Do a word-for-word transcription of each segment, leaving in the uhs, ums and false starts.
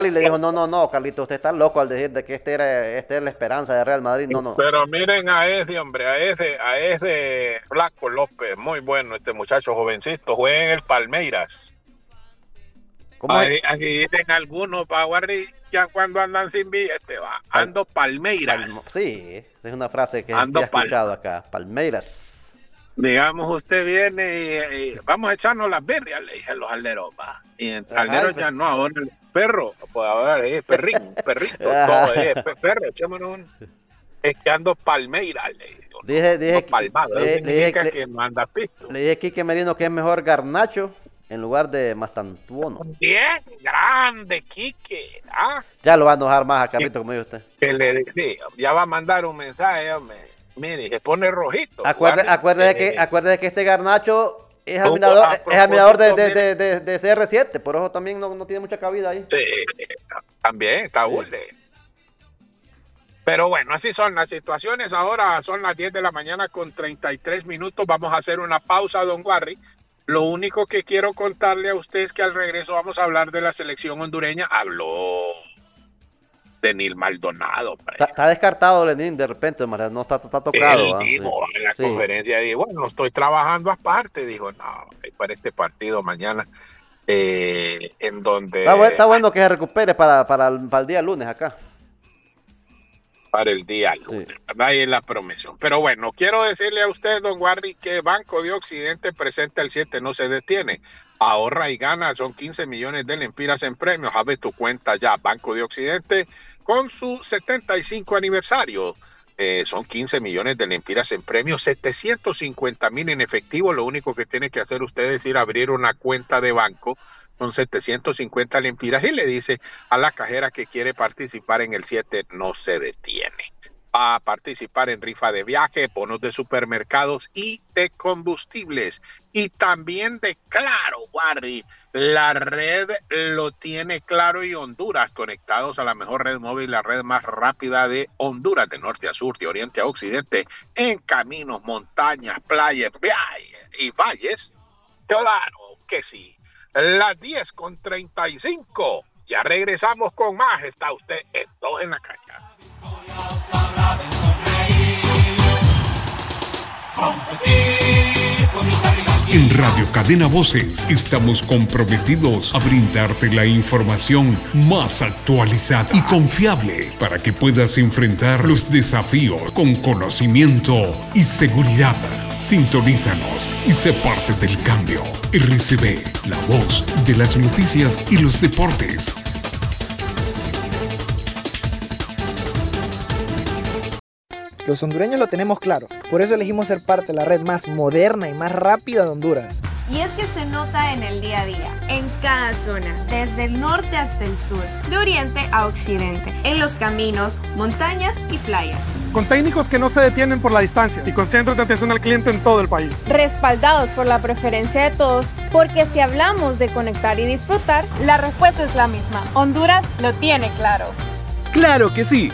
y le dijo, no, no, no, Carlito, usted está loco al decir de que este era, este es la esperanza de Real Madrid. No, no. Pero miren a ese, hombre, a ese, a ese Flaco López, muy bueno este muchacho jovencito, juega en el Palmeiras. Ahí, aquí dicen algunos, Paguarri, ya cuando andan sin billete, va, ando Palmeiras. Palmo, sí, es una frase que ando he escuchado acá, Palmeiras. Digamos, usted viene y, y vamos a echarnos las birrias, le dije a los alderos, va. Y en alderos ya no, ahora el perro, pues ahora es perrín, perrito, todo es perro, echémonos un... Es que ando Palmeiras, le dije. Dije, dije, palmado, le, le, dije que, le, que manda pisto. Le dije a Quique Merino que es mejor Garnacho en lugar de Mastantuono. Bien, grande, Quique. ¿Ah? Ya lo va a enojar más a Carlito, como dice usted. Que le, sí, ya va a mandar un mensaje, hombre. Mire, se pone rojito. Acuérdese, acuérdese, que, acuérdese que este Garnacho es admirador, es admirador de, de, de, de, de C R siete, por eso también no, no tiene mucha cabida ahí. Sí, también, está burle. Sí. Pero bueno, así son las situaciones. Ahora son las diez de la mañana con treinta y tres minutos. Vamos a hacer una pausa, don Warry. Lo único que quiero contarle a usted es que al regreso vamos a hablar de la selección hondureña. Habló de Nil Maldonado. Está, está descartado Lenín de repente, no está, está tocado. Él dijo sí. en la sí. conferencia, dijo, bueno, estoy trabajando aparte. Dijo, no, para este partido mañana, eh, en donde... Está, está bueno que se recupere para, para, el, para el día lunes acá. Para el día lunes, sí. ¿Verdad? Ahí es la promesa. Pero bueno, quiero decirle a usted, don Warry, que Banco de Occidente presenta el siete, no se detiene. Ahorra y gana, son quince millones de lempiras en premios. Abre tu cuenta ya, Banco de Occidente, con su setenta y cinco aniversario. Eh, son quince millones de lempiras en premios, setecientos cincuenta mil en efectivo. Lo único que tiene que hacer usted es ir a abrir una cuenta de banco con setecientos cincuenta lempiras y le dice a la cajera que quiere participar en el siete, no se detiene. Va a participar en rifa de viaje, bonos de supermercados y de combustibles. Y también de Claro, Warry. La red lo tiene Claro y Honduras, conectados a la mejor red móvil, la red más rápida de Honduras, de norte a sur, de oriente a occidente, en caminos, montañas, playas y valles. Claro que sí. Las diez con treinta y cinco. Ya regresamos con más. Está usted en Dos en la Cancha. En Radio Cadena Voces estamos comprometidos a brindarte la información más actualizada y confiable para que puedas enfrentar los desafíos con conocimiento y seguridad. Sintonízanos y sé parte del cambio. R C B, la voz de las noticias y los deportes. Los hondureños lo tenemos claro, por eso elegimos ser parte de la red más moderna y más rápida de Honduras. Y es que se nota en el día a día, en cada zona, desde el norte hasta el sur, de oriente a occidente, en los caminos, montañas y playas. Con técnicos que no se detienen por la distancia y con centros de atención al cliente en todo el país. Respaldados por la preferencia de todos, porque si hablamos de conectar y disfrutar, la respuesta es la misma. Honduras lo tiene claro. ¡Claro que sí!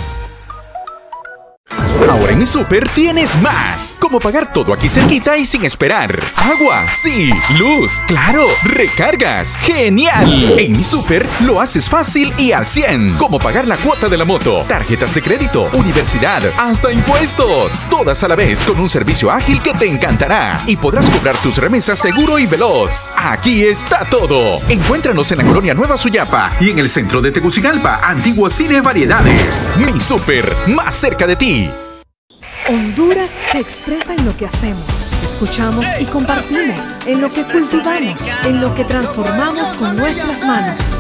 Ahora en mi Super tienes más. Como pagar todo aquí cerquita y sin esperar. Agua, sí. Luz, claro. Recargas, genial. En mi Super lo haces fácil y al cien. Como pagar la cuota de la moto, tarjetas de crédito, universidad, hasta impuestos. Todas a la vez con un servicio ágil que te encantará. Y podrás cobrar tus remesas seguro y veloz. Aquí está todo. Encuéntranos en la colonia Nueva Suyapa y en el centro de Tegucigalpa, Antiguo Cine Variedades. Mi Super, más cerca de ti. Honduras se expresa en lo que hacemos, escuchamos y compartimos, en lo que cultivamos, en lo que transformamos con nuestras manos.